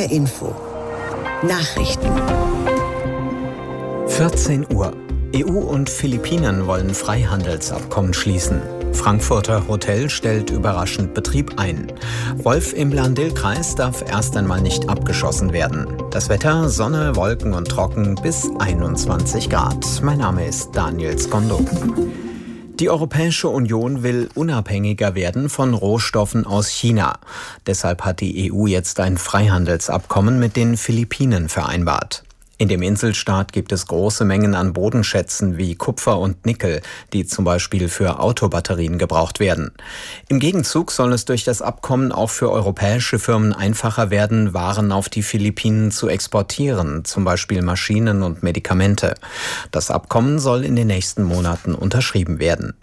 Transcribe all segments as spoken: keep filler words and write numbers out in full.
R Info. Nachrichten. vierzehn Uhr. E U und Philippinen wollen Freihandelsabkommen schließen. Frankfurter Hotel stellt überraschend Betrieb ein. Wolf im Lahn-Dill-Kreis darf erst einmal nicht abgeschossen werden. Das Wetter: Sonne, Wolken und trocken bis einundzwanzig Grad. Mein Name ist Daniel Skondo. Die Europäische Union will unabhängiger werden von Rohstoffen aus China. Deshalb hat die E U jetzt ein Freihandelsabkommen mit den Philippinen vereinbart. In dem Inselstaat gibt es große Mengen an Bodenschätzen wie Kupfer und Nickel, die zum Beispiel für Autobatterien gebraucht werden. Im Gegenzug soll es durch das Abkommen auch für europäische Firmen einfacher werden, Waren auf die Philippinen zu exportieren, zum Beispiel Maschinen und Medikamente. Das Abkommen soll in den nächsten Monaten unterschrieben werden.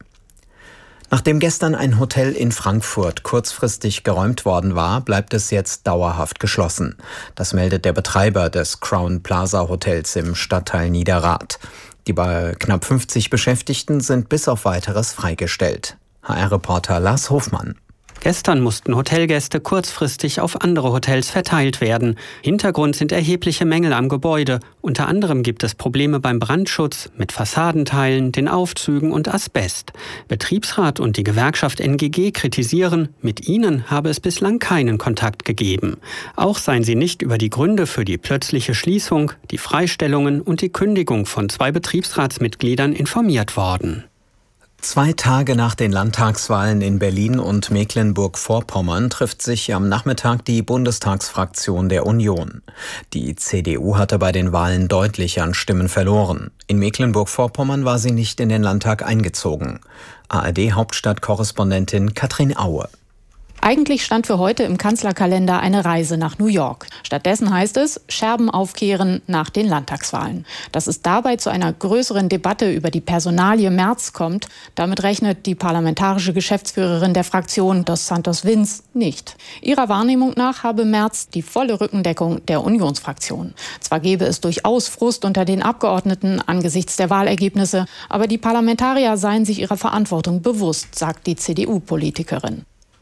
Nachdem gestern ein Hotel in Frankfurt kurzfristig geräumt worden war, bleibt es jetzt dauerhaft geschlossen. Das meldet der Betreiber des Crown Plaza Hotels im Stadtteil Niederrad. Die bei knapp fünfzig Beschäftigten sind bis auf Weiteres freigestellt. H R-Reporter Lars Hofmann. Gestern mussten Hotelgäste kurzfristig auf andere Hotels verteilt werden. Hintergrund sind erhebliche Mängel am Gebäude. Unter anderem gibt es Probleme beim Brandschutz, mit Fassadenteilen, den Aufzügen und Asbest. Betriebsrat und die Gewerkschaft N G G kritisieren, mit ihnen habe es bislang keinen Kontakt gegeben. Auch seien sie nicht über die Gründe für die plötzliche Schließung, die Freistellungen und die Kündigung von zwei Betriebsratsmitgliedern informiert worden. Zwei Tage nach den Landtagswahlen in Berlin und Mecklenburg-Vorpommern trifft sich am Nachmittag die Bundestagsfraktion der Union. Die C D U hatte bei den Wahlen deutlich an Stimmen verloren. In Mecklenburg-Vorpommern war sie nicht in den Landtag eingezogen. A R D-Hauptstadtkorrespondentin Katrin Aue. Eigentlich stand für heute im Kanzlerkalender eine Reise nach New York. Stattdessen heißt es, Scherben aufkehren nach den Landtagswahlen. Dass es dabei zu einer größeren Debatte über die Personalie Merz kommt, damit rechnet die parlamentarische Geschäftsführerin der Fraktion, Dos Santos Vince, nicht. Ihrer Wahrnehmung nach habe Merz die volle Rückendeckung der Unionsfraktion. Zwar gäbe es durchaus Frust unter den Abgeordneten angesichts der Wahlergebnisse, aber die Parlamentarier seien sich ihrer Verantwortung bewusst, sagt die C D U-Politikerin.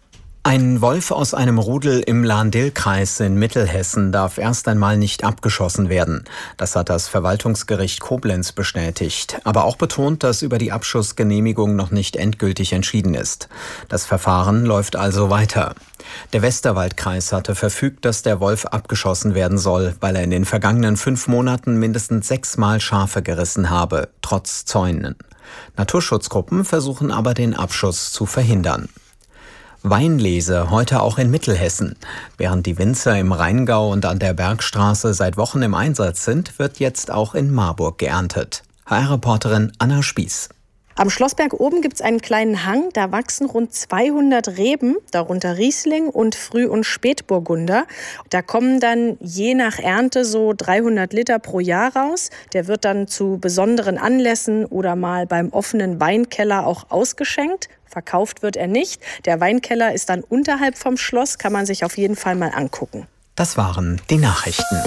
Ein Wolf aus einem Rudel im Lahn-Dill-Kreis in Mittelhessen darf erst einmal nicht abgeschossen werden. Das hat das Verwaltungsgericht Koblenz bestätigt, aber auch betont, dass über die Abschussgenehmigung noch nicht endgültig entschieden ist. Das Verfahren läuft also weiter. Der Westerwaldkreis hatte verfügt, dass der Wolf abgeschossen werden soll, weil er in den vergangenen fünf Monaten mindestens sechsmal Schafe gerissen habe, trotz Zäunen. Naturschutzgruppen versuchen aber, den Abschuss zu verhindern. Weinlese heute auch in Mittelhessen. Während die Winzer im Rheingau und an der Bergstraße seit Wochen im Einsatz sind, wird jetzt auch in Marburg geerntet. H R-Reporterin Anna Spieß. Am Schlossberg oben gibt es einen kleinen Hang, da wachsen rund zweihundert Reben, darunter Riesling und Früh- und Spätburgunder. Da kommen dann je nach Ernte so dreihundert Liter pro Jahr raus. Der wird dann zu besonderen Anlässen oder mal beim offenen Weinkeller auch ausgeschenkt. Verkauft wird er nicht. Der Weinkeller ist dann unterhalb vom Schloss, kann man sich auf jeden Fall mal angucken. Das waren die Nachrichten.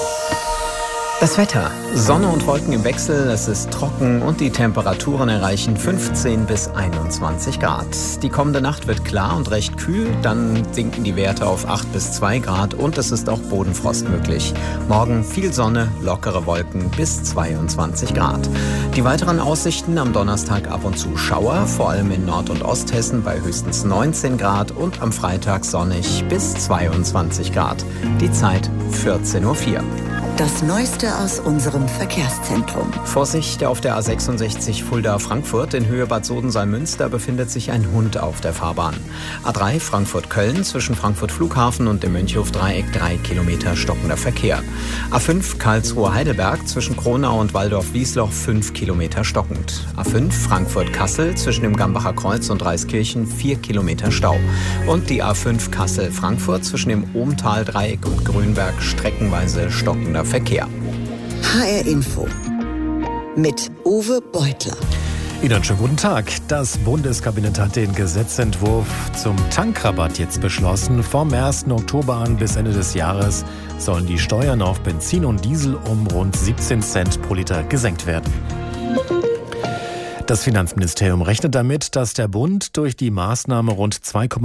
Das Wetter: Sonne und Wolken im Wechsel, es ist trocken und die Temperaturen erreichen fünfzehn bis einundzwanzig Grad. Die kommende Nacht wird klar und recht kühl, dann sinken die Werte auf acht bis zwei Grad und es ist auch Bodenfrost möglich. Morgen viel Sonne, lockere Wolken bis zweiundzwanzig Grad. Die weiteren Aussichten: am Donnerstag ab und zu Schauer, vor allem in Nord- und Osthessen bei höchstens neunzehn Grad und am Freitag sonnig bis zweiundzwanzig Grad. Die Zeit vierzehn Uhr vier. Das Neueste aus unserem Verkehrszentrum. Vorsicht auf der A sechsundsechzig Fulda-Frankfurt. In Höhe Bad Sodensaal-Münster befindet sich ein Hund auf der Fahrbahn. A drei Frankfurt-Köln zwischen Frankfurt Flughafen und dem Mönchhof-Dreieck drei Kilometer stockender Verkehr. A fünf Karlsruhe-Heidelberg zwischen Kronau und Waldorf-Wiesloch fünf Kilometer stockend. A fünf Frankfurt-Kassel zwischen dem Gambacher Kreuz und Reiskirchen vier Kilometer Stau. Und die A fünf Kassel-Frankfurt zwischen dem Ohmtal-Dreieck und Grünberg streckenweise stockender Verkehr. H R Info mit Uwe Beutler. Ihnen einen schönen guten Tag. Das Bundeskabinett hat den Gesetzentwurf zum Tankrabatt jetzt beschlossen. Vom ersten Oktober an bis Ende des Jahres sollen die Steuern auf Benzin und Diesel um rund siebzehn Cent pro Liter gesenkt werden. Das Finanzministerium rechnet damit, dass der Bund durch die Maßnahme rund zwei Komma fünf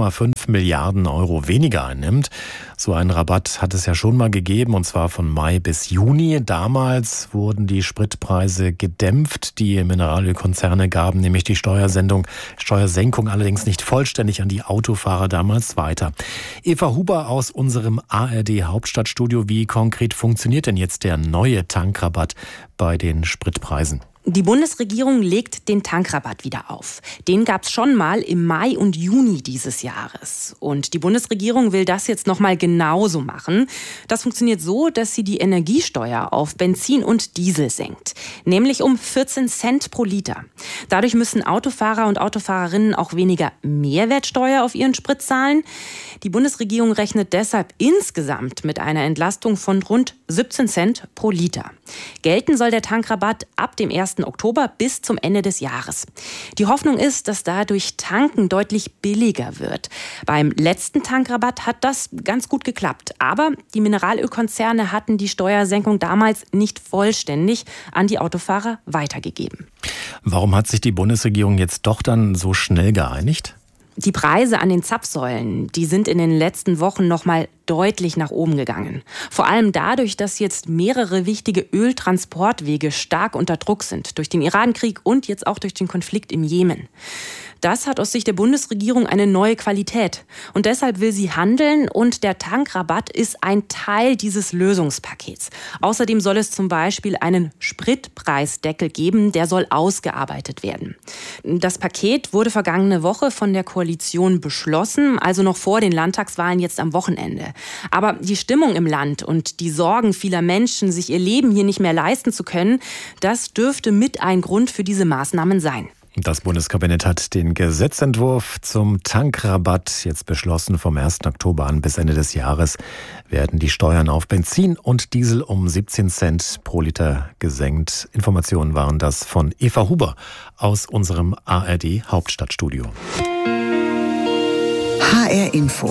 fünf Milliarden Euro weniger einnimmt. So einen Rabatt hat es ja schon mal gegeben, und zwar von Mai bis Juni. Damals wurden die Spritpreise gedämpft. Die Mineralölkonzerne gaben nämlich die Steuersendung, Steuersenkung allerdings nicht vollständig an die Autofahrer damals weiter. Eva Huber aus unserem A R D-Hauptstadtstudio. Wie konkret funktioniert denn jetzt der neue Tankrabatt bei den Spritpreisen? Die Bundesregierung legt den Tankrabatt wieder auf. Den gab es schon mal im Mai und Juni dieses Jahres. Und die Bundesregierung will das jetzt noch mal genauso machen. Das funktioniert so, dass sie die Energiesteuer auf Benzin und Diesel senkt. Nämlich um vierzehn Cent pro Liter. Dadurch müssen Autofahrer und Autofahrerinnen auch weniger Mehrwertsteuer auf ihren Sprit zahlen. Die Bundesregierung rechnet deshalb insgesamt mit einer Entlastung von rund siebzehn Cent pro Liter. Gelten soll der Tankrabatt ab dem ersten Oktober bis zum Ende des Jahres. Die Hoffnung ist, dass dadurch Tanken deutlich billiger wird. Beim letzten Tankrabatt hat das ganz gut geklappt. Aber die Mineralölkonzerne hatten die Steuersenkung damals nicht vollständig an die Autofahrer weitergegeben. Warum hat sich die Bundesregierung jetzt doch dann so schnell geeinigt? Die Preise an den Zapfsäulen, die sind in den letzten Wochen noch mal deutlich nach oben gegangen. Vor allem dadurch, dass jetzt mehrere wichtige Öltransportwege stark unter Druck sind. Durch den Irankrieg und jetzt auch durch den Konflikt im Jemen. Das hat aus Sicht der Bundesregierung eine neue Qualität. Und deshalb will sie handeln, und der Tankrabatt ist ein Teil dieses Lösungspakets. Außerdem soll es zum Beispiel einen Spritpreisdeckel geben, der soll ausgearbeitet werden. Das Paket wurde vergangene Woche von der Koalition beschlossen, also noch vor den Landtagswahlen jetzt am Wochenende. Aber die Stimmung im Land und die Sorgen vieler Menschen, sich ihr Leben hier nicht mehr leisten zu können, das dürfte mit ein Grund für diese Maßnahmen sein. Das Bundeskabinett hat den Gesetzentwurf zum Tankrabatt jetzt beschlossen. Vom ersten Oktober an bis Ende des Jahres werden die Steuern auf Benzin und Diesel um siebzehn Cent pro Liter gesenkt. Informationen waren das von Eva Huber aus unserem A R D-Hauptstadtstudio. H R Info.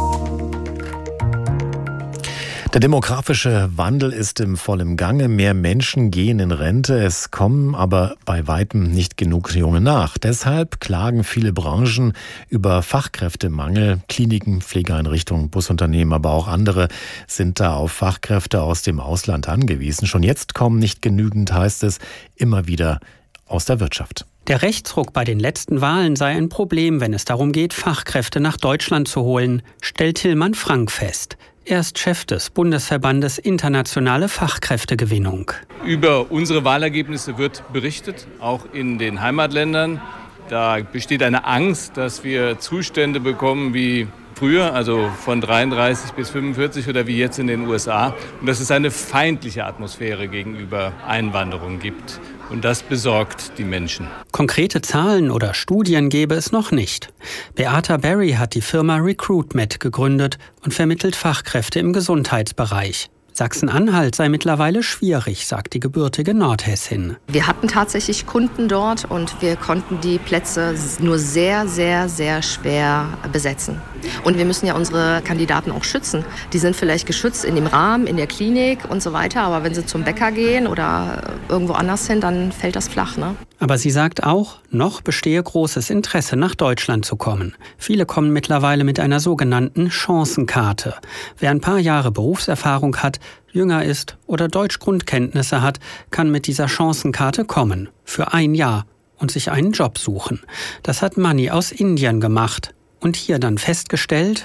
Der demografische Wandel ist im vollen Gange. Mehr Menschen gehen in Rente. Es kommen aber bei weitem nicht genug Junge nach. Deshalb klagen viele Branchen über Fachkräftemangel. Kliniken, Pflegeeinrichtungen, Busunternehmen, aber auch andere sind da auf Fachkräfte aus dem Ausland angewiesen. Schon jetzt kommen nicht genügend, heißt es, immer wieder aus der Wirtschaft. Der Rechtsruck bei den letzten Wahlen sei ein Problem, wenn es darum geht, Fachkräfte nach Deutschland zu holen, stellt Tillmann Frank fest. Er ist Chef des Bundesverbandes Internationale Fachkräftegewinnung. Über unsere Wahlergebnisse wird berichtet, auch in den Heimatländern. Da besteht eine Angst, dass wir Zustände bekommen wie früher, also von dreiunddreißig bis fünfundvierzig oder wie jetzt in den U S A. Und dass es eine feindliche Atmosphäre gegenüber Einwanderung gibt. Und das besorgt die Menschen. Konkrete Zahlen oder Studien gäbe es noch nicht. Beata Berry hat die Firma RecruitMed gegründet und vermittelt Fachkräfte im Gesundheitsbereich. Sachsen-Anhalt sei mittlerweile schwierig, sagt die gebürtige Nordhessin. Wir hatten tatsächlich Kunden dort und wir konnten die Plätze nur sehr, sehr, sehr schwer besetzen. Und wir müssen ja unsere Kandidaten auch schützen. Die sind vielleicht geschützt in dem Rahmen, in der Klinik und so weiter. Aber wenn sie zum Bäcker gehen oder irgendwo anders hin, dann fällt das flach, ne? Aber sie sagt auch, noch bestehe großes Interesse, nach Deutschland zu kommen. Viele kommen mittlerweile mit einer sogenannten Chancenkarte. Wer ein paar Jahre Berufserfahrung hat, jünger ist oder Deutschgrundkenntnisse hat, kann mit dieser Chancenkarte kommen. Für ein Jahr und sich einen Job suchen. Das hat Mani aus Indien gemacht. Und hier dann festgestellt,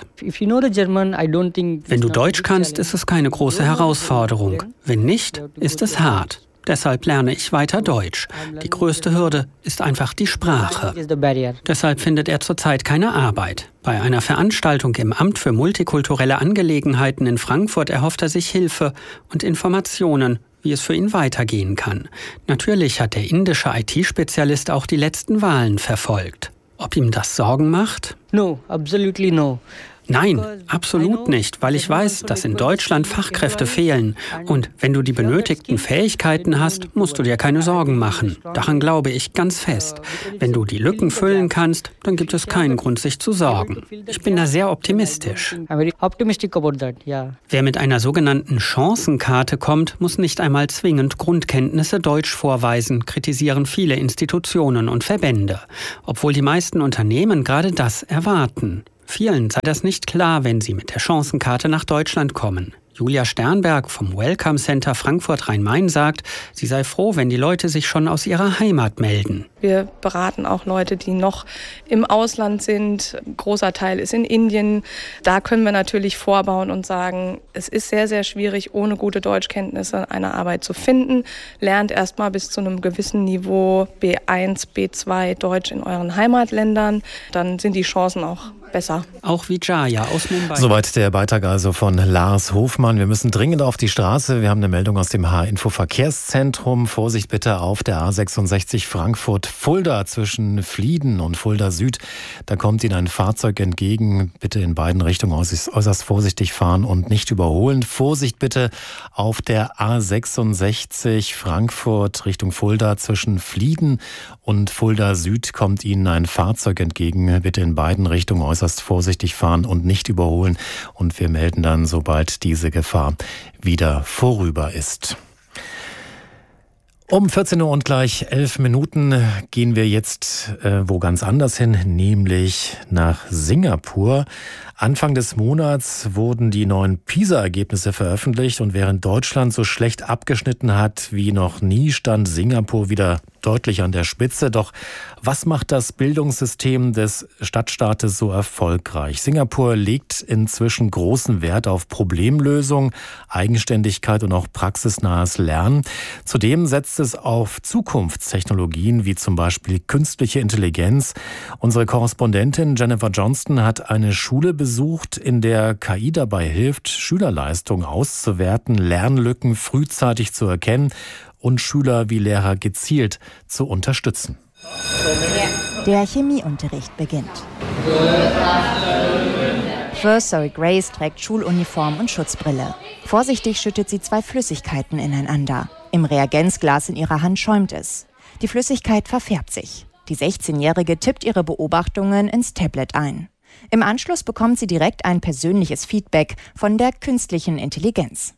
wenn du Deutsch kannst, ist es keine große Herausforderung. Wenn nicht, ist es hart. Deshalb lerne ich weiter Deutsch. Die größte Hürde ist einfach die Sprache. Deshalb findet er zurzeit keine Arbeit. Bei einer Veranstaltung im Amt für multikulturelle Angelegenheiten in Frankfurt erhofft er sich Hilfe und Informationen, wie es für ihn weitergehen kann. Natürlich hat der indische I T-Spezialist auch die letzten Wahlen verfolgt. Ob ihm das Sorgen macht? No, absolutely no. Nein, absolut nicht, weil ich weiß, dass in Deutschland Fachkräfte fehlen. Und wenn du die benötigten Fähigkeiten hast, musst du dir keine Sorgen machen. Daran glaube ich ganz fest. Wenn du die Lücken füllen kannst, dann gibt es keinen Grund, sich zu sorgen. Ich bin da sehr optimistisch. Wer mit einer sogenannten Chancenkarte kommt, muss nicht einmal zwingend Grundkenntnisse Deutsch vorweisen, kritisieren viele Institutionen und Verbände. Obwohl die meisten Unternehmen gerade das erwarten. Vielen sei das nicht klar, wenn sie mit der Chancenkarte nach Deutschland kommen. Julia Sternberg vom Welcome Center Frankfurt Rhein-Main sagt, sie sei froh, wenn die Leute sich schon aus ihrer Heimat melden. Wir beraten auch Leute, die noch im Ausland sind. Ein großer Teil ist in Indien. Da können wir natürlich vorbauen und sagen, es ist sehr, sehr schwierig, ohne gute Deutschkenntnisse eine Arbeit zu finden. Lernt erst mal bis zu einem gewissen Niveau B eins, B zwei Deutsch in euren Heimatländern. Dann sind die Chancen auch besser. Auch Vijaya aus Mumbai. Soweit der Beitrag also von Lars Hofmann. Wir müssen dringend auf die Straße. Wir haben eine Meldung aus dem H-Info-Verkehrszentrum. Vorsicht bitte auf der A sechsundsechzig Frankfurt-Fulda zwischen Flieden und Fulda Süd. Da kommt Ihnen ein Fahrzeug entgegen. Bitte in beiden Richtungen äußerst vorsichtig fahren und nicht überholen. Vorsicht bitte auf der A sechsundsechzig Frankfurt Richtung Fulda zwischen Flieden und Fulda Süd kommt Ihnen ein Fahrzeug entgegen. Bitte in beiden Richtungen äußerst vorsichtig fahren und nicht überholen. Und wir melden dann, sobald diese Gefahr wieder vorüber ist. Um vierzehn Uhr und gleich elf Minuten gehen wir jetzt äh, wo ganz anders hin, nämlich nach Singapur. Anfang des Monats wurden die neuen PISA-Ergebnisse veröffentlicht und während Deutschland so schlecht abgeschnitten hat wie noch nie, stand Singapur wieder deutlich an der Spitze. Doch was macht das Bildungssystem des Stadtstaates so erfolgreich? Singapur legt inzwischen großen Wert auf Problemlösung, Eigenständigkeit und auch praxisnahes Lernen. Zudem setzt es auf Zukunftstechnologien wie zum Beispiel künstliche Intelligenz. Unsere Korrespondentin Jennifer Johnston hat eine Schule besucht, in der K I dabei hilft, Schülerleistungen auszuwerten, Lernlücken frühzeitig zu erkennen und Schüler wie Lehrer gezielt zu unterstützen. Der Chemieunterricht beginnt. First Sorry Grace trägt Schuluniform und Schutzbrille. Vorsichtig schüttet sie zwei Flüssigkeiten ineinander. Im Reagenzglas in ihrer Hand schäumt es. Die Flüssigkeit verfärbt sich. Die sechzehnjährige tippt ihre Beobachtungen ins Tablet ein. Im Anschluss bekommt sie direkt ein persönliches Feedback von der künstlichen Intelligenz.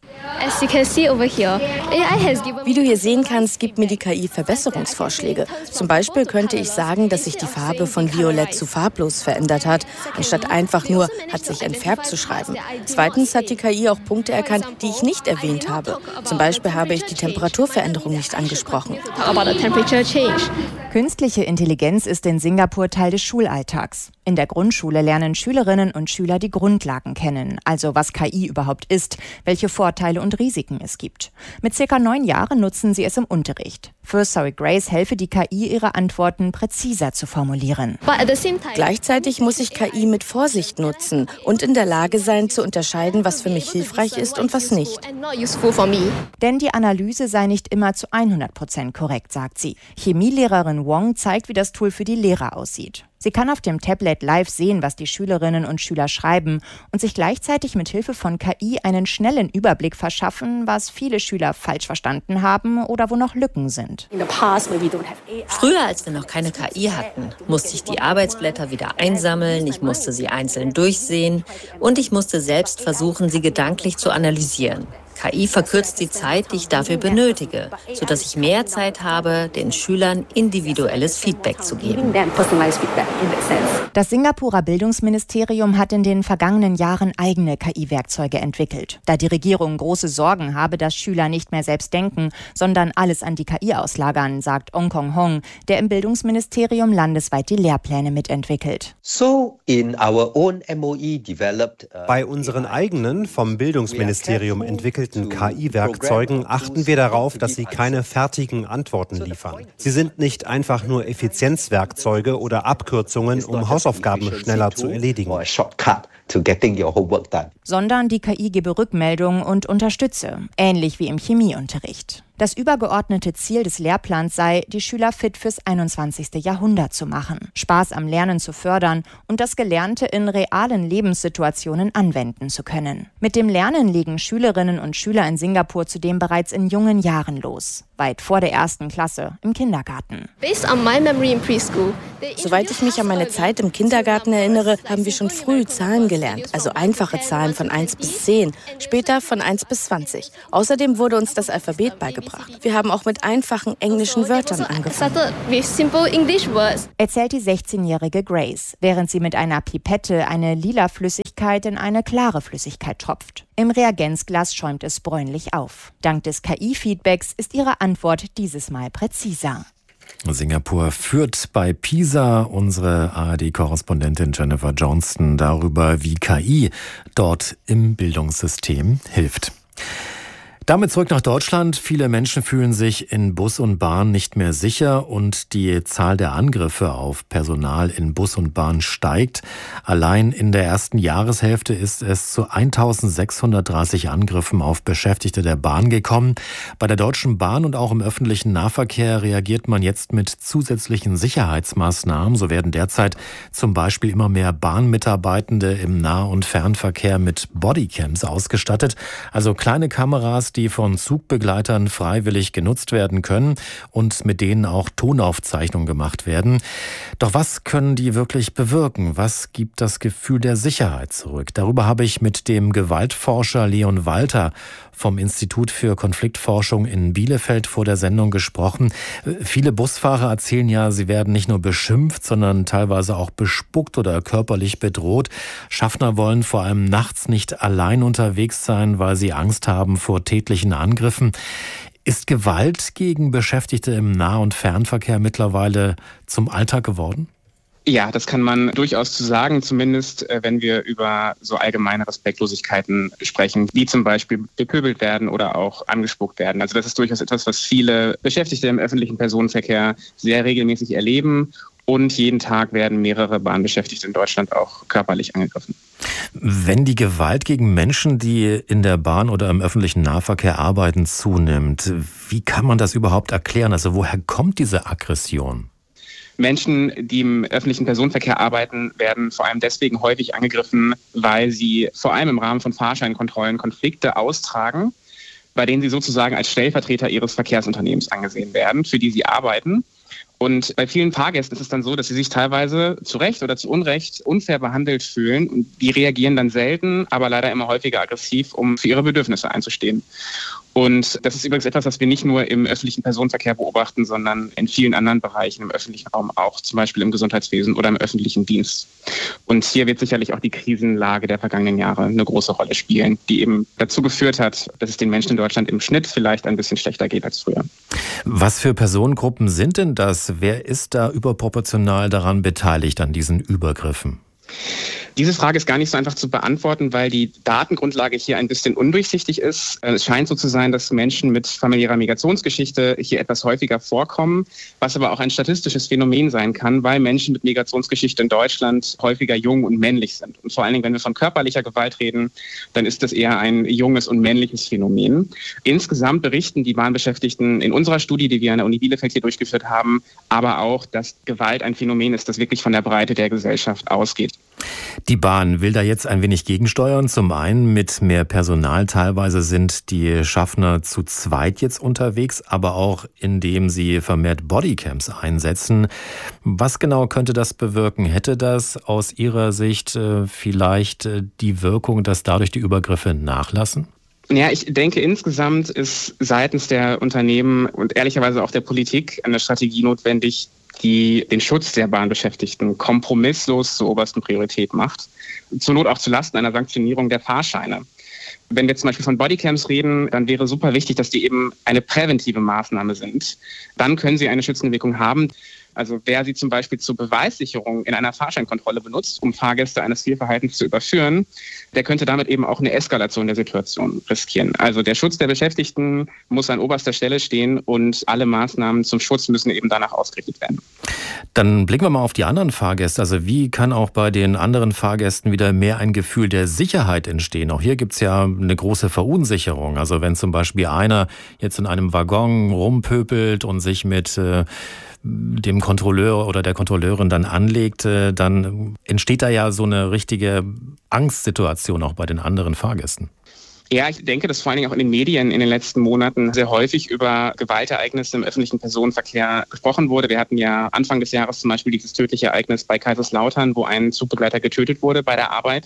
Wie du hier sehen kannst, gibt mir die K I Verbesserungsvorschläge. Zum Beispiel könnte ich sagen, dass sich die Farbe von violett zu farblos verändert hat, anstatt einfach nur hat sich entfärbt zu schreiben. Zweitens hat die K I auch Punkte erkannt, die ich nicht erwähnt habe. Zum Beispiel habe ich die Temperaturveränderung nicht angesprochen. Künstliche Intelligenz ist in Singapur Teil des Schulalltags. In der Grundschule lernen Schülerinnen und Schüler die Grundlagen kennen, also was K I überhaupt ist, welche Vorteile und Risiken es gibt. Mit circa neun Jahren nutzen sie es im Unterricht. First Sorry Grace helfe die K I, ihre Antworten präziser zu formulieren. Gleichzeitig muss ich K I mit Vorsicht nutzen und in der Lage sein, zu unterscheiden, was für mich hilfreich ist und was nicht. Denn die Analyse sei nicht immer zu hundert Prozent korrekt, sagt sie. Chemielehrerin Wong zeigt, wie das Tool für die Lehrer aussieht. Sie kann auf dem Tablet live sehen, was die Schülerinnen und Schüler schreiben und sich gleichzeitig mit Hilfe von K I einen schnellen Überblick verschaffen, was viele Schüler falsch verstanden haben oder wo noch Lücken sind. Früher, als wir noch keine K I hatten, musste ich die Arbeitsblätter wieder einsammeln, ich musste sie einzeln durchsehen und ich musste selbst versuchen, sie gedanklich zu analysieren. K I verkürzt die Zeit, die ich dafür benötige, sodass ich mehr Zeit habe, den Schülern individuelles Feedback zu geben. Das Singapurer Bildungsministerium hat in den vergangenen Jahren eigene K I-Werkzeuge entwickelt. Da die Regierung große Sorgen habe, dass Schüler nicht mehr selbst denken, sondern alles an die K I auslagern, sagt Ong Kong Hong, der im Bildungsministerium landesweit die Lehrpläne mitentwickelt. Bei unseren eigenen, vom Bildungsministerium entwickelten K I-Werkzeugen achten wir darauf, dass sie keine fertigen Antworten liefern. Sie sind nicht einfach nur Effizienzwerkzeuge oder Abkürzungen, um Hausaufgaben schneller zu erledigen. Sondern die K I gebe Rückmeldungen und unterstütze, ähnlich wie im Chemieunterricht. Das übergeordnete Ziel des Lehrplans sei, die Schüler fit fürs einundzwanzigste Jahrhundert zu machen, Spaß am Lernen zu fördern und das Gelernte in realen Lebenssituationen anwenden zu können. Mit dem Lernen legen Schülerinnen und Schüler in Singapur zudem bereits in jungen Jahren los. weit vor der ersten Klasse, im Kindergarten. Soweit ich mich an meine Zeit im Kindergarten erinnere, haben wir schon früh Zahlen gelernt, also einfache Zahlen von eins bis zehn, später von eins bis zwanzig. Außerdem wurde uns das Alphabet beigebracht. Wir haben auch mit einfachen englischen Wörtern angefangen. Erzählt die sechzehnjährige Grace, während sie mit einer Pipette eine lila Flüssigkeit in eine klare Flüssigkeit tropft. Im Reagenzglas schäumt es bräunlich auf. Dank des K I-Feedbacks ist ihre Antwort dieses Mal präziser. Singapur führt bei PISA. Unsere A R D-Korrespondentin Jennifer Johnston darüber, wie K I dort im Bildungssystem hilft. Damit zurück nach Deutschland. Viele Menschen fühlen sich in Bus und Bahn nicht mehr sicher und die Zahl der Angriffe auf Personal in Bus und Bahn steigt. Allein in der ersten Jahreshälfte ist es zu eintausendsechshundertdreißig Angriffen auf Beschäftigte der Bahn gekommen. Bei der Deutschen Bahn und auch im öffentlichen Nahverkehr reagiert man jetzt mit zusätzlichen Sicherheitsmaßnahmen. So werden derzeit zum Beispiel immer mehr Bahnmitarbeitende im Nah- und Fernverkehr mit Bodycams ausgestattet. Also kleine Kameras, die von Zugbegleitern freiwillig genutzt werden können und mit denen auch Tonaufzeichnungen gemacht werden. Doch was können die wirklich bewirken? Was gibt das Gefühl der Sicherheit zurück? Darüber habe ich mit dem Gewaltforscher Leon Walter vom Institut für Konfliktforschung in Bielefeld vor der Sendung gesprochen. Viele Busfahrer erzählen ja, sie werden nicht nur beschimpft, sondern teilweise auch bespuckt oder körperlich bedroht. Schaffner wollen vor allem nachts nicht allein unterwegs sein, weil sie Angst haben vor tätlichen Angriffen. Ist Gewalt gegen Beschäftigte im Nah- und Fernverkehr mittlerweile zum Alltag geworden? Ja, das kann man durchaus zu sagen, zumindest wenn wir über so allgemeine Respektlosigkeiten sprechen, wie zum Beispiel bepöbelt werden oder auch angespuckt werden. Also das ist durchaus etwas, was viele Beschäftigte im öffentlichen Personenverkehr sehr regelmäßig erleben. Und jeden Tag werden mehrere Bahnbeschäftigte in Deutschland auch körperlich angegriffen. Wenn die Gewalt gegen Menschen, die in der Bahn oder im öffentlichen Nahverkehr arbeiten, zunimmt, wie kann man das überhaupt erklären? Also woher kommt diese Aggression? Menschen, die im öffentlichen Personenverkehr arbeiten, werden vor allem deswegen häufig angegriffen, weil sie vor allem im Rahmen von Fahrscheinkontrollen Konflikte austragen, bei denen sie sozusagen als Stellvertreter ihres Verkehrsunternehmens angesehen werden, für die sie arbeiten. Und bei vielen Fahrgästen ist es dann so, dass sie sich teilweise zu Recht oder zu Unrecht unfair behandelt fühlen. Und die reagieren dann selten, aber leider immer häufiger aggressiv, um für ihre Bedürfnisse einzustehen. Und das ist übrigens etwas, was wir nicht nur im öffentlichen Personenverkehr beobachten, sondern in vielen anderen Bereichen im öffentlichen Raum auch, zum Beispiel im Gesundheitswesen oder im öffentlichen Dienst. Und hier wird sicherlich auch die Krisenlage der vergangenen Jahre eine große Rolle spielen, die eben dazu geführt hat, dass es den Menschen in Deutschland im Schnitt vielleicht ein bisschen schlechter geht als früher. Was für Personengruppen sind denn das? Wer ist da überproportional daran beteiligt an diesen Übergriffen? Diese Frage ist gar nicht so einfach zu beantworten, weil die Datengrundlage hier ein bisschen undurchsichtig ist. Es scheint so zu sein, dass Menschen mit familiärer Migrationsgeschichte hier etwas häufiger vorkommen, was aber auch ein statistisches Phänomen sein kann, weil Menschen mit Migrationsgeschichte in Deutschland häufiger jung und männlich sind. Und vor allen Dingen, wenn wir von körperlicher Gewalt reden, dann ist das eher ein junges und männliches Phänomen. Insgesamt berichten die Bahnbeschäftigten in unserer Studie, die wir an der Uni Bielefeld hier durchgeführt haben, aber auch, dass Gewalt ein Phänomen ist, das wirklich von der Breite der Gesellschaft ausgeht. Die Bahn will da jetzt ein wenig gegensteuern. Zum einen mit mehr Personal. Teilweise sind die Schaffner zu zweit jetzt unterwegs, aber auch indem sie vermehrt Bodycams einsetzen. Was genau könnte das bewirken? Hätte das aus Ihrer Sicht äh, vielleicht äh, die Wirkung, dass dadurch die Übergriffe nachlassen? Ja, ich denke, insgesamt ist seitens der Unternehmen und ehrlicherweise auch der Politik eine Strategie notwendig, die den Schutz der Bahnbeschäftigten kompromisslos zur obersten Priorität macht. Zur Not auch zulasten einer Sanktionierung der Fahrscheine. Wenn wir zum Beispiel von Bodycams reden, dann wäre super wichtig, dass die eben eine präventive Maßnahme sind. Dann können sie eine schützende Wirkung haben. Also wer sie zum Beispiel zur Beweissicherung in einer Fahrscheinkontrolle benutzt, um Fahrgäste eines Fehlverhaltens zu überführen, der könnte damit eben auch eine Eskalation der Situation riskieren. Also der Schutz der Beschäftigten muss an oberster Stelle stehen und alle Maßnahmen zum Schutz müssen eben danach ausgerichtet werden. Dann blicken wir mal auf die anderen Fahrgäste. Also wie kann auch bei den anderen Fahrgästen wieder mehr ein Gefühl der Sicherheit entstehen? Auch hier gibt es ja eine große Verunsicherung. Also wenn zum Beispiel einer jetzt in einem Waggon rumpöbelt und sich mit äh, dem Kontrolleur oder der Kontrolleurin dann anlegt, dann entsteht da ja so eine richtige Angstsituation auch bei den anderen Fahrgästen. Ja, ich denke, dass vor allen Dingen auch in den Medien in den letzten Monaten sehr häufig über Gewaltereignisse im öffentlichen Personenverkehr gesprochen wurde. Wir hatten ja Anfang des Jahres zum Beispiel dieses tödliche Ereignis bei Kaiserslautern, wo ein Zugbegleiter getötet wurde bei der Arbeit.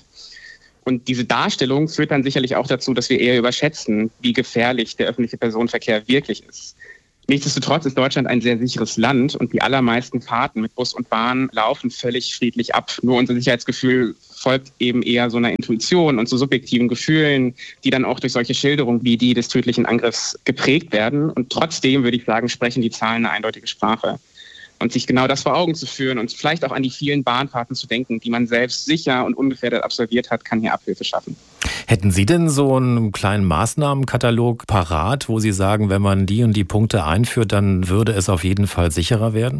Und diese Darstellung führt dann sicherlich auch dazu, dass wir eher überschätzen, wie gefährlich der öffentliche Personenverkehr wirklich ist. Nichtsdestotrotz ist Deutschland ein sehr sicheres Land und die allermeisten Fahrten mit Bus und Bahn laufen völlig friedlich ab. Nur unser Sicherheitsgefühl folgt eben eher so einer Intuition und so subjektiven Gefühlen, die dann auch durch solche Schilderungen wie die des tödlichen Angriffs geprägt werden. Und trotzdem, würde ich sagen, sprechen die Zahlen eine eindeutige Sprache. Und sich genau das vor Augen zu führen und vielleicht auch an die vielen Bahnfahrten zu denken, die man selbst sicher und ungefährdet absolviert hat, kann hier Abhilfe schaffen. Hätten Sie denn so einen kleinen Maßnahmenkatalog parat, wo Sie sagen, wenn man die und die Punkte einführt, dann würde es auf jeden Fall sicherer werden?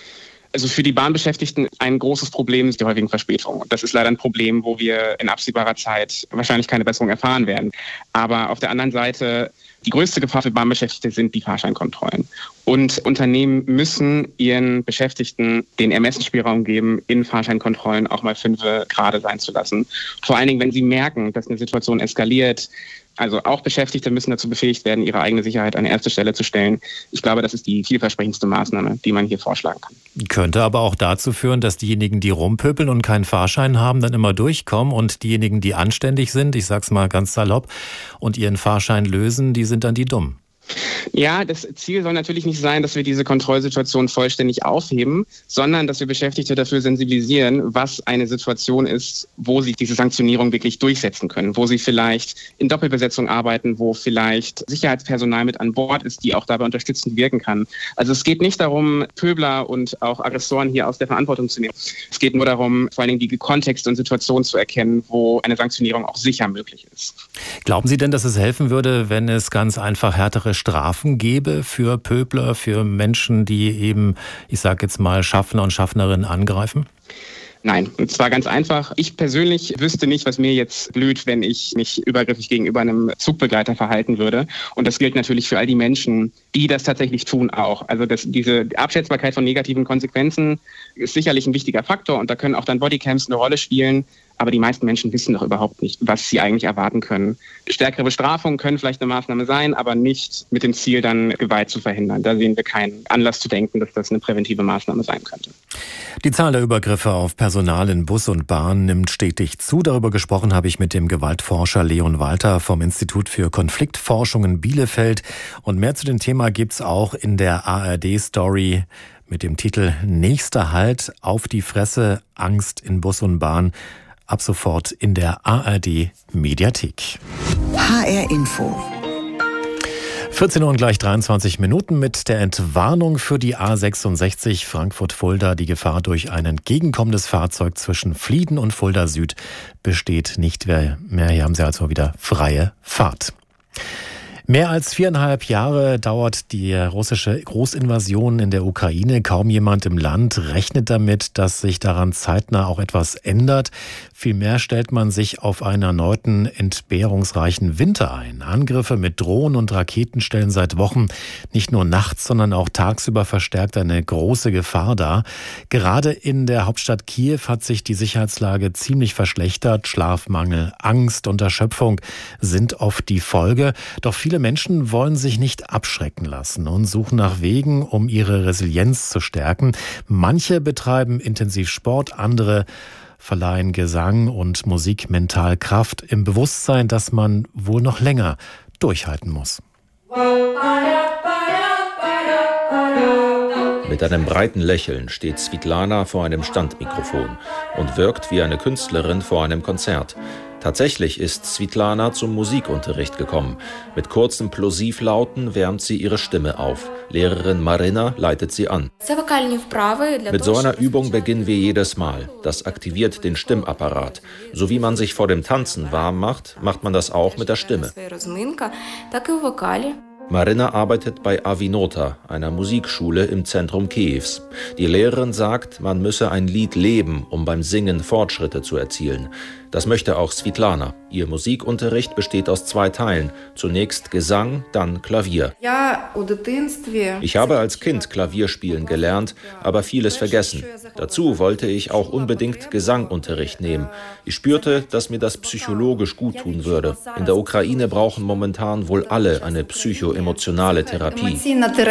Also für die Bahnbeschäftigten ein großes Problem ist die häufigen Verspätungen. Das ist leider ein Problem, wo wir in absehbarer Zeit wahrscheinlich keine Besserung erfahren werden. Aber auf der anderen Seite, die größte Gefahr für Bahnbeschäftigte sind die Fahrscheinkontrollen. Und Unternehmen müssen ihren Beschäftigten den Ermessensspielraum geben, in Fahrscheinkontrollen auch mal fünf Grade sein zu lassen. Vor allen Dingen, wenn sie merken, dass eine Situation eskaliert. Also auch Beschäftigte müssen dazu befähigt werden, ihre eigene Sicherheit an erste Stelle zu stellen. Ich glaube, das ist die vielversprechendste Maßnahme, die man hier vorschlagen kann. Könnte aber auch dazu führen, dass diejenigen, die rumpöbeln und keinen Fahrschein haben, dann immer durchkommen und diejenigen, die anständig sind, ich sag's mal ganz salopp, und ihren Fahrschein lösen, die sind dann die Dummen. Ja, das Ziel soll natürlich nicht sein, dass wir diese Kontrollsituation vollständig aufheben, sondern dass wir Beschäftigte dafür sensibilisieren, was eine Situation ist, wo sie diese Sanktionierung wirklich durchsetzen können, wo sie vielleicht in Doppelbesetzung arbeiten, wo vielleicht Sicherheitspersonal mit an Bord ist, die auch dabei unterstützend wirken kann. Also es geht nicht darum, Pöbler und auch Aggressoren hier aus der Verantwortung zu nehmen. Es geht nur darum, vor allen Dingen die Kontexte und Situationen zu erkennen, wo eine Sanktionierung auch sicher möglich ist. Glauben Sie denn, dass es helfen würde, wenn es ganz einfach härtere Strafen gäbe für Pöbler, für Menschen, die eben, ich sage jetzt mal, Schaffner und Schaffnerinnen angreifen? Nein, und zwar ganz einfach. Ich persönlich wüsste nicht, was mir jetzt blüht, wenn ich mich übergriffig gegenüber einem Zugbegleiter verhalten würde. Und das gilt natürlich für all die Menschen, die das tatsächlich tun auch. Also das, diese Abschätzbarkeit von negativen Konsequenzen ist sicherlich ein wichtiger Faktor und da können auch dann Bodycams eine Rolle spielen. Aber die meisten Menschen wissen doch überhaupt nicht, was sie eigentlich erwarten können. Stärkere Bestrafungen können vielleicht eine Maßnahme sein, aber nicht mit dem Ziel, dann Gewalt zu verhindern. Da sehen wir keinen Anlass zu denken, dass das eine präventive Maßnahme sein könnte. Die Zahl der Übergriffe auf Personal in Bus und Bahn nimmt stetig zu. Darüber gesprochen habe ich mit dem Gewaltforscher Leon Walter vom Institut für Konfliktforschung in Bielefeld. Und mehr zu dem Thema gibt's auch in der A R D-Story mit dem Titel Nächster Halt, auf die Fresse, Angst in Bus und Bahn. Ab sofort in der A R D-Mediathek. H R Info. vierzehn Uhr und gleich dreiundzwanzig Minuten mit der Entwarnung für die A sechsundsechzig Frankfurt-Fulda. Die Gefahr durch ein entgegenkommendes Fahrzeug zwischen Flieden und Fulda Süd besteht nicht mehr. Hier haben Sie also wieder freie Fahrt. Mehr als viereinhalb Jahre dauert die russische Großinvasion in der Ukraine. Kaum jemand im Land rechnet damit, dass sich daran zeitnah auch etwas ändert. Vielmehr stellt man sich auf einen erneuten entbehrungsreichen Winter ein. Angriffe mit Drohnen und Raketen stellen seit Wochen nicht nur nachts, sondern auch tagsüber verstärkt eine große Gefahr dar. Gerade in der Hauptstadt Kiew hat sich die Sicherheitslage ziemlich verschlechtert. Schlafmangel, Angst und Erschöpfung sind oft die Folge. Doch viele Menschen wollen sich nicht abschrecken lassen und suchen nach Wegen, um ihre Resilienz zu stärken. Manche betreiben intensiv Sport, andere verleihen Gesang und Musik mental Kraft im Bewusstsein, dass man wohl noch länger durchhalten muss. Mit einem breiten Lächeln steht Svitlana vor einem Standmikrofon und wirkt wie eine Künstlerin vor einem Konzert. Tatsächlich ist Svitlana zum Musikunterricht gekommen. Mit kurzen Plosivlauten wärmt sie ihre Stimme auf. Lehrerin Marina leitet sie an. Mit so einer Übung beginnen wir jedes Mal. Das aktiviert den Stimmapparat. So wie man sich vor dem Tanzen warm macht, macht man das auch mit der Stimme. Marina arbeitet bei Avinota, einer Musikschule im Zentrum Kiews. Die Lehrerin sagt, man müsse ein Lied leben, um beim Singen Fortschritte zu erzielen. Das möchte auch Svitlana. Ihr Musikunterricht besteht aus zwei Teilen. Zunächst Gesang, dann Klavier. Ich habe als Kind Klavierspielen gelernt, aber vieles vergessen. Dazu wollte ich auch unbedingt Gesangunterricht nehmen. Ich spürte, dass mir das psychologisch gut tun würde. In der Ukraine brauchen momentan wohl alle eine psychoemotionale Therapie.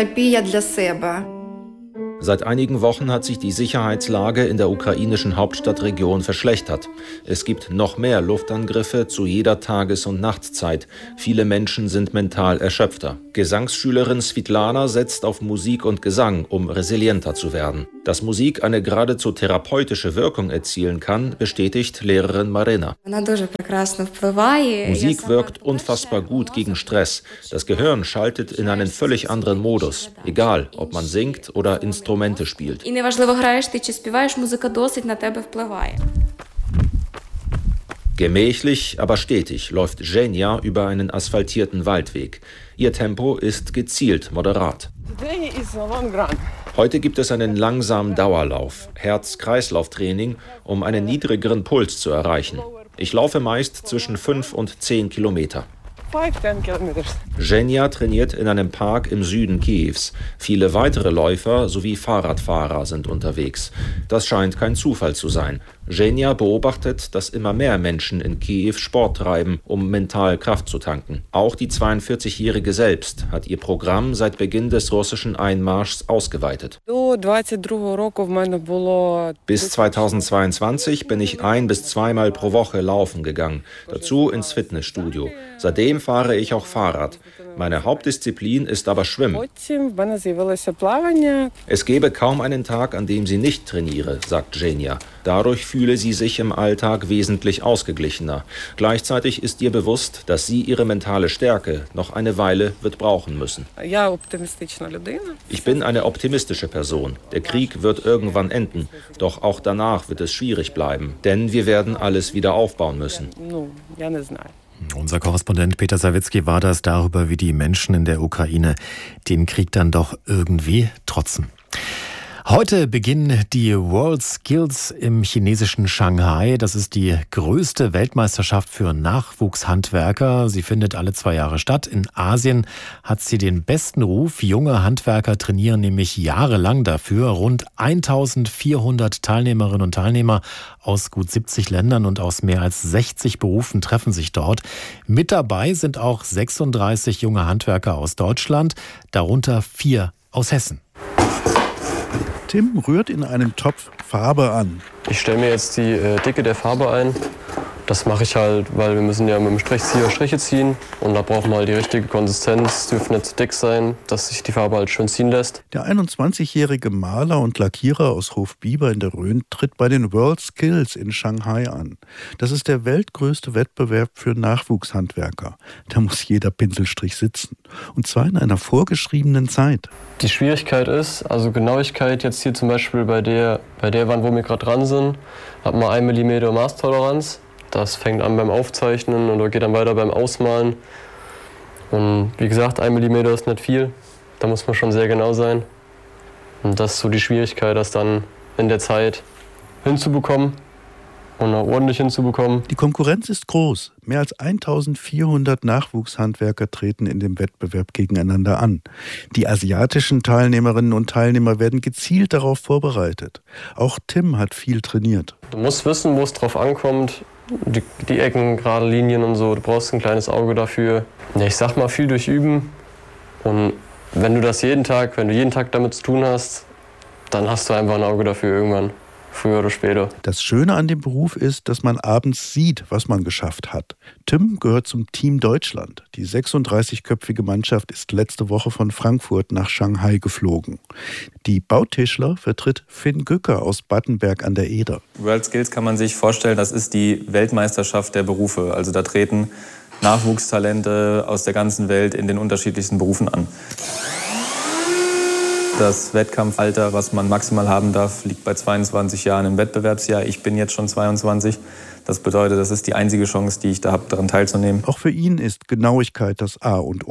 Seit einigen Wochen hat sich die Sicherheitslage in der ukrainischen Hauptstadtregion verschlechtert. Es gibt noch mehr Luftangriffe zu jeder Tages- und Nachtzeit. Viele Menschen sind mental erschöpfter. Gesangsschülerin Svitlana setzt auf Musik und Gesang, um resilienter zu werden. Dass Musik eine geradezu therapeutische Wirkung erzielen kann, bestätigt Lehrerin Marina. Musik wirkt unfassbar gut gegen Stress. Das Gehirn schaltet in einen völlig anderen Modus, egal ob man singt oder Instrumente spielt. Gemächlich, aber stetig läuft Zhenya über einen asphaltierten Waldweg. Ihr Tempo ist gezielt moderat. Heute gibt es einen langsamen Dauerlauf, Herz-Kreislauf-Training, um einen niedrigeren Puls zu erreichen. Ich laufe meist zwischen fünf und zehn Kilometer. Zhenya trainiert in einem Park im Süden Kiews. Viele weitere Läufer sowie Fahrradfahrer sind unterwegs. Das scheint kein Zufall zu sein. Zhenya beobachtet, dass immer mehr Menschen in Kiew Sport treiben, um mental Kraft zu tanken. Auch die zweiundvierzigjährige selbst hat ihr Programm seit Beginn des russischen Einmarschs ausgeweitet. Bis zweitausendzweiundzwanzig bin ich ein- bis zweimal pro Woche laufen gegangen, dazu ins Fitnessstudio. Seitdem fahre ich auch Fahrrad. Meine Hauptdisziplin ist aber Schwimmen. Es gäbe kaum einen Tag, an dem sie nicht trainiere, sagt Zhenya. Dadurch fühle sie sich im Alltag wesentlich ausgeglichener. Gleichzeitig ist ihr bewusst, dass sie ihre mentale Stärke noch eine Weile wird brauchen müssen. Ich bin eine optimistische Person. Der Krieg wird irgendwann enden. Doch auch danach wird es schwierig bleiben. Denn wir werden alles wieder aufbauen müssen. Unser Korrespondent Peter Sawicki war das darüber, wie die Menschen in der Ukraine den Krieg dann doch irgendwie trotzen. Heute beginnen die World Skills im chinesischen Shanghai. Das ist die größte Weltmeisterschaft für Nachwuchshandwerker. Sie findet alle zwei Jahre statt. In Asien hat sie den besten Ruf. Junge Handwerker trainieren nämlich jahrelang dafür. Rund eintausendvierhundert Teilnehmerinnen und Teilnehmer aus gut siebzig Ländern und aus mehr als sechzig Berufen treffen sich dort. Mit dabei sind auch sechsunddreißig junge Handwerker aus Deutschland, darunter vier aus Hessen. Tim rührt in einem Topf Farbe an. Ich stelle mir jetzt die äh, Dicke der Farbe ein. Das mache ich halt, weil wir müssen ja mit dem Strichzieher Striche ziehen. Und da brauchen wir halt die richtige Konsistenz. Dürfen nicht zu dick sein, dass sich die Farbe halt schön ziehen lässt. Der einundzwanzigjährige Maler und Lackierer aus Hofbieber in der Rhön tritt bei den World Skills in Shanghai an. Das ist der weltgrößte Wettbewerb für Nachwuchshandwerker. Da muss jeder Pinselstrich sitzen. Und zwar in einer vorgeschriebenen Zeit. Die Schwierigkeit ist, also Genauigkeit jetzt hier zum Beispiel bei der, bei der Wand, wo wir gerade dran sind, hat man ein Millimeter Maßtoleranz. Das fängt an beim Aufzeichnen oder geht dann weiter beim Ausmalen. Und wie gesagt, ein Millimeter ist nicht viel. Da muss man schon sehr genau sein. Und das ist so die Schwierigkeit, das dann in der Zeit hinzubekommen und auch ordentlich hinzubekommen. Die Konkurrenz ist groß. Mehr als eintausendvierhundert Nachwuchshandwerker treten in dem Wettbewerb gegeneinander an. Die asiatischen Teilnehmerinnen und Teilnehmer werden gezielt darauf vorbereitet. Auch Tim hat viel trainiert. Du musst wissen, wo es drauf ankommt. Die, die Ecken, gerade Linien und so. Du brauchst ein kleines Auge dafür. Ja, ich sag mal, viel durch Üben. Und wenn du das jeden Tag, wenn du jeden Tag damit zu tun hast, dann hast du einfach ein Auge dafür irgendwann. Früher oder später. Das Schöne an dem Beruf ist, dass man abends sieht, was man geschafft hat. Tim gehört zum Team Deutschland. Die sechsunddreißigköpfige Mannschaft ist letzte Woche von Frankfurt nach Shanghai geflogen. Die Bautischler vertritt Finn Gücker aus Battenberg an der Eder. World Skills kann man sich vorstellen, das ist die Weltmeisterschaft der Berufe. Also da treten Nachwuchstalente aus der ganzen Welt in den unterschiedlichsten Berufen an. Das Wettkampfalter, was man maximal haben darf, liegt bei zweiundzwanzig Jahren im Wettbewerbsjahr. Ich bin jetzt schon zweiundzwanzig. Das bedeutet, das ist die einzige Chance, die ich da habe, daran teilzunehmen. Auch für ihn ist Genauigkeit das A und O.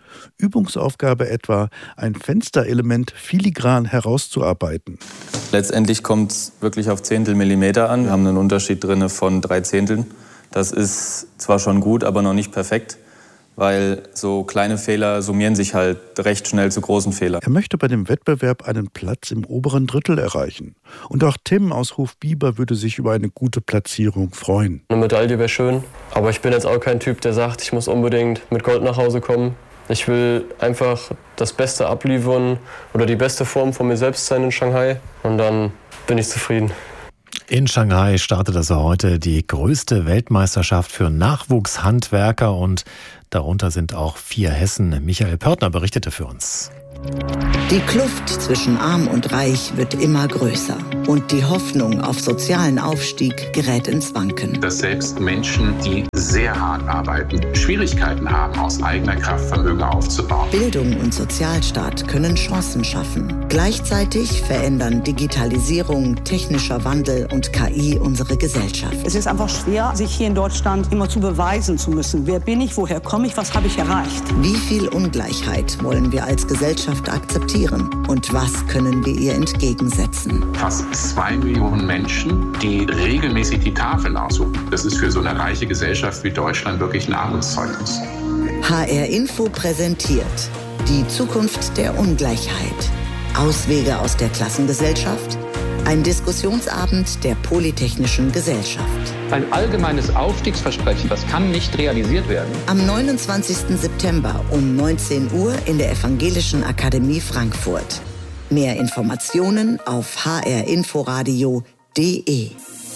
Übungsaufgabe etwa, ein Fensterelement filigran herauszuarbeiten. Letztendlich kommt es wirklich auf Zehntelmillimeter an. Wir haben einen Unterschied drin von drei Zehnteln. Das ist zwar schon gut, aber noch nicht perfekt, weil so kleine Fehler summieren sich halt recht schnell zu großen Fehlern. Er möchte bei dem Wettbewerb einen Platz im oberen Drittel erreichen. Und auch Tim aus Hofbieber würde sich über eine gute Platzierung freuen. Eine Medaille wäre schön, aber ich bin jetzt auch kein Typ, der sagt, ich muss unbedingt mit Gold nach Hause kommen. Ich will einfach das Beste abliefern oder die beste Form von mir selbst sein in Shanghai und dann bin ich zufrieden. In Shanghai startet also heute die größte Weltmeisterschaft für Nachwuchshandwerker und darunter sind auch vier Hessen. Michael Pörtner berichtete für uns. Die Kluft zwischen Arm und Reich wird immer größer und die Hoffnung auf sozialen Aufstieg gerät ins Wanken. Dass selbst Menschen, die sehr hart arbeiten, Schwierigkeiten haben, aus eigener Kraft Vermögen aufzubauen. Bildung und Sozialstaat können Chancen schaffen. Gleichzeitig verändern Digitalisierung, technischer Wandel und K I unsere Gesellschaft. Es ist einfach schwer, sich hier in Deutschland immer zu beweisen zu müssen. Wer bin ich, woher komme ich, was habe ich erreicht? Wie viel Ungleichheit wollen wir als Gesellschaft akzeptieren und was können wir ihr entgegensetzen? Fast zwei Millionen Menschen, die regelmäßig die Tafeln aussuchen. Das ist für so eine reiche Gesellschaft wie Deutschland wirklich ein Armutszeugnis. H R Info präsentiert die Zukunft der Ungleichheit. Auswege aus der Klassengesellschaft? Ein Diskussionsabend der Polytechnischen Gesellschaft. Ein allgemeines Aufstiegsversprechen, das kann nicht realisiert werden. Am neunundzwanzigsten September um neunzehn Uhr in der Evangelischen Akademie Frankfurt. Mehr Informationen auf h r inforadio punkt d e.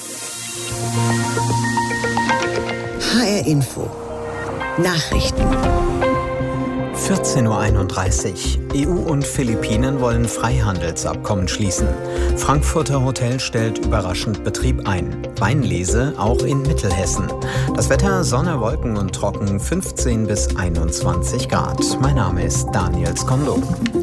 H R Info. Nachrichten. vierzehn Uhr einunddreißig. E U und Philippinen wollen Freihandelsabkommen schließen. Frankfurter Hotel stellt überraschend Betrieb ein. Weinlese auch in Mittelhessen. Das Wetter Sonne, Wolken und trocken, fünfzehn bis einundzwanzig Grad. Mein Name ist Daniel Skondo.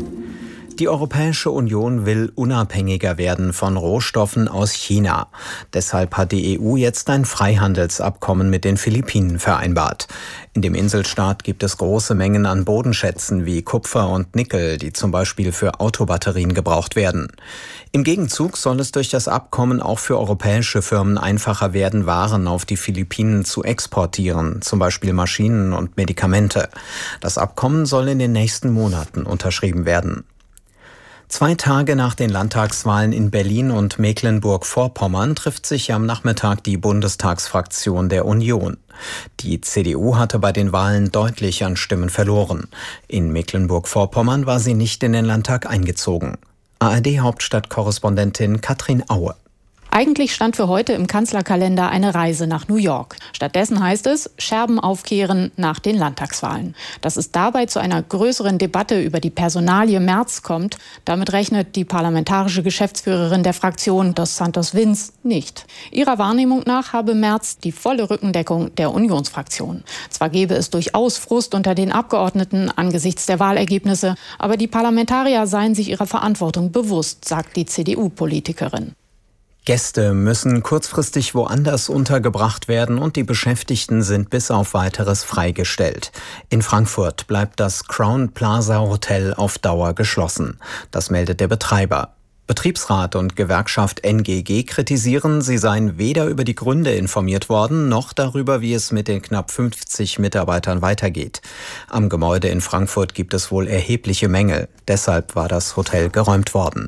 Die Europäische Union will unabhängiger werden von Rohstoffen aus China. Deshalb hat die E U jetzt ein Freihandelsabkommen mit den Philippinen vereinbart. In dem Inselstaat gibt es große Mengen an Bodenschätzen wie Kupfer und Nickel, die zum Beispiel für Autobatterien gebraucht werden. Im Gegenzug soll es durch das Abkommen auch für europäische Firmen einfacher werden, Waren auf die Philippinen zu exportieren, zum Beispiel Maschinen und Medikamente. Das Abkommen soll in den nächsten Monaten unterschrieben werden. Zwei Tage nach den Landtagswahlen in Berlin und Mecklenburg-Vorpommern trifft sich am Nachmittag die Bundestagsfraktion der Union. Die C D U hatte bei den Wahlen deutlich an Stimmen verloren. In Mecklenburg-Vorpommern war sie nicht in den Landtag eingezogen. A R D-Hauptstadtkorrespondentin Katrin Aue. Eigentlich stand für heute im Kanzlerkalender eine Reise nach New York. Stattdessen heißt es, Scherben aufkehren nach den Landtagswahlen. Dass es dabei zu einer größeren Debatte über die Personalie Merz kommt, damit rechnet die parlamentarische Geschäftsführerin der Fraktion, Dos Santos Vince, nicht. Ihrer Wahrnehmung nach habe Merz die volle Rückendeckung der Unionsfraktion. Zwar gebe es durchaus Frust unter den Abgeordneten angesichts der Wahlergebnisse, aber die Parlamentarier seien sich ihrer Verantwortung bewusst, sagt die C D U-Politikerin. Gäste müssen kurzfristig woanders untergebracht werden und die Beschäftigten sind bis auf Weiteres freigestellt. In Frankfurt bleibt das Crown Plaza Hotel auf Dauer geschlossen. Das meldet der Betreiber. Betriebsrat und Gewerkschaft N G G kritisieren, sie seien weder über die Gründe informiert worden, noch darüber, wie es mit den knapp fünfzig Mitarbeitern weitergeht. Am Gebäude in Frankfurt gibt es wohl erhebliche Mängel. Deshalb war das Hotel geräumt worden.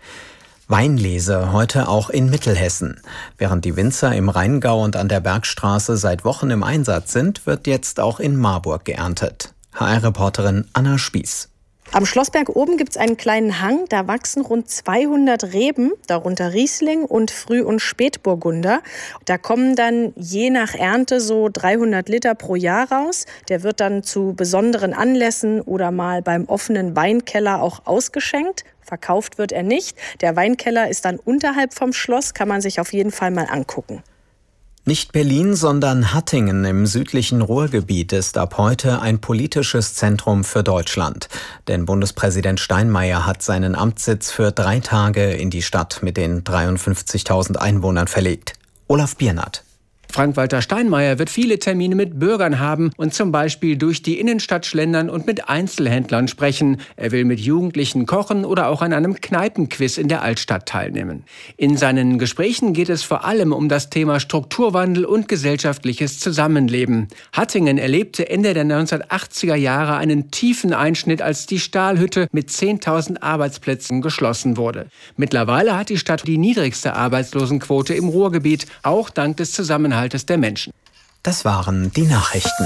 Weinlese heute auch in Mittelhessen. Während die Winzer im Rheingau und an der Bergstraße seit Wochen im Einsatz sind, wird jetzt auch in Marburg geerntet. H R-Reporterin Anna Spieß. Am Schlossberg oben gibt es einen kleinen Hang, da wachsen rund zweihundert Reben, darunter Riesling und Früh- und Spätburgunder. Da kommen dann je nach Ernte so dreihundert Liter pro Jahr raus. Der wird dann zu besonderen Anlässen oder mal beim offenen Weinkeller auch ausgeschenkt. Verkauft wird er nicht. Der Weinkeller ist dann unterhalb vom Schloss, kann man sich auf jeden Fall mal angucken. Nicht Berlin, sondern Hattingen im südlichen Ruhrgebiet ist ab heute ein politisches Zentrum für Deutschland. Denn Bundespräsident Steinmeier hat seinen Amtssitz für drei Tage in die Stadt mit den dreiundfünfzigtausend Einwohnern verlegt. Olaf Biernat. Frank-Walter Steinmeier wird viele Termine mit Bürgern haben und zum Beispiel durch die Innenstadt schlendern und mit Einzelhändlern sprechen. Er will mit Jugendlichen kochen oder auch an einem Kneipenquiz in der Altstadt teilnehmen. In seinen Gesprächen geht es vor allem um das Thema Strukturwandel und gesellschaftliches Zusammenleben. Hattingen erlebte Ende der neunzehnhundertachtziger Jahre einen tiefen Einschnitt, als die Stahlhütte mit zehntausend Arbeitsplätzen geschlossen wurde. Mittlerweile hat die Stadt die niedrigste Arbeitslosenquote im Ruhrgebiet, auch dank des Zusammenhaltes der Menschen. Das waren die Nachrichten.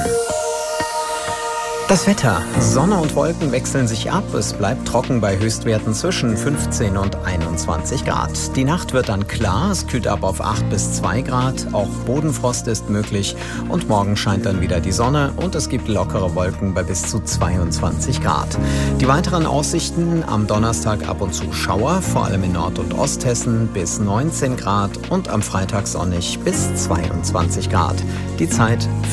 Das Wetter. Sonne und Wolken wechseln sich ab. Es bleibt trocken bei Höchstwerten zwischen fünfzehn und einundzwanzig Grad. Die Nacht wird dann klar. Es kühlt ab auf acht bis zwei Grad. Auch Bodenfrost ist möglich. Und morgen scheint dann wieder die Sonne und es gibt lockere Wolken bei bis zu zweiundzwanzig Grad. Die weiteren Aussichten: am Donnerstag ab und zu Schauer, vor allem in Nord- und Osthessen bis neunzehn Grad und am Freitag sonnig bis zweiundzwanzig Grad. Die Zeit